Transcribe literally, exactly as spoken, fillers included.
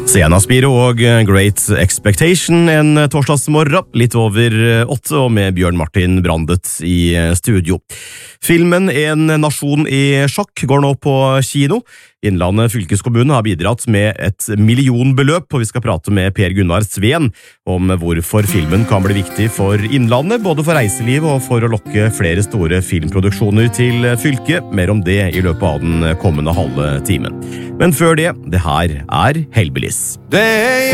Sienna Spiro og Great Expectation en torsdagsmorgen, litt over åtte, og med Bjørn Martin Brandet i studio. Filmen En nasjon i sjakk går nå på kino. Innlandet fylkeskommune har bidratt med et millionbeløp, og vi skal prate med Per Gunnar Sveen om hvorfor filmen kan bli viktig for Innlandet, både for reiselivet og for å lokke flere store filmproduksjoner til fylket. Mer om det i løpet av den kommende halve timen. Men før det, det her er Hellbillies.